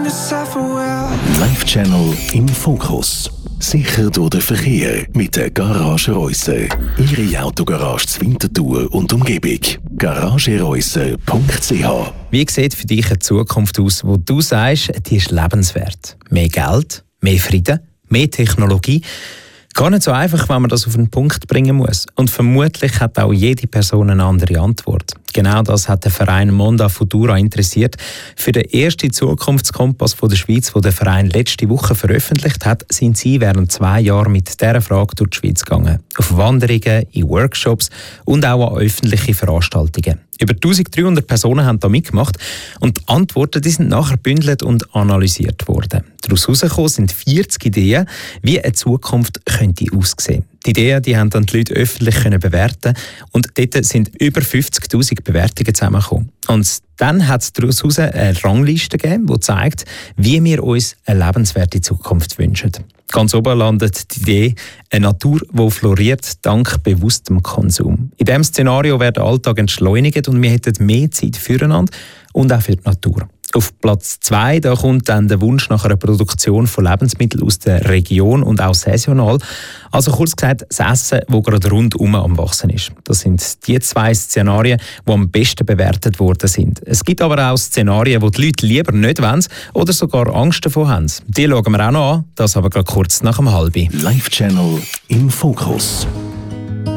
Live-Channel im Fokus. Sicher durch den Verkehr mit der Garage Reusser. Ihre Autogarage zur Winterthur und Umgebung. garagereusser.ch. Wie sieht für dich eine Zukunft aus, wo du sagst, die ist lebenswert? Mehr Geld, mehr Frieden, mehr Technologie? Gar nicht so einfach, wenn man das auf den Punkt bringen muss. Und vermutlich hat auch jede Person eine andere Antwort. Genau das hat der Verein Monda Futura interessiert. Für den ersten Zukunftskompass der Schweiz, den der Verein letzte Woche veröffentlicht hat, sind sie während 2 Jahren mit dieser Frage durch die Schweiz gegangen. Auf Wanderungen, in Workshops und auch an öffentliche Veranstaltungen. Über 1300 Personen haben da mitgemacht und die Antworten die sind nachher gebündelt und analysiert worden. Daraus herausgekommen sind 40 Ideen, wie eine Zukunft könnte aussehen. Die Ideen die haben dann die Leute öffentlich bewerten und dort sind über 50'000 Bewertungen zusammengekommen. Und dann hat es daraus eine Rangliste gegeben, die zeigt, wie wir uns eine lebenswerte Zukunft wünschen. Ganz oben landet die Idee, eine Natur, die floriert dank bewusstem Konsum. In diesem Szenario wird der Alltag entschleunigt und wir hätten mehr Zeit füreinander und auch für die Natur. Auf Platz 2 da kommt dann der Wunsch nach einer Produktion von Lebensmitteln aus der Region und auch saisonal. Also kurz gesagt, das Essen, das gerade rundum am Wachsen ist. Das sind die 2 Szenarien, die am besten bewertet worden sind. Es gibt aber auch Szenarien, die die Leute lieber nicht wollen oder sogar Angst davor haben. Die schauen wir auch noch an, das aber gerade kurz nach dem 12:30. Live-Channel im Fokus.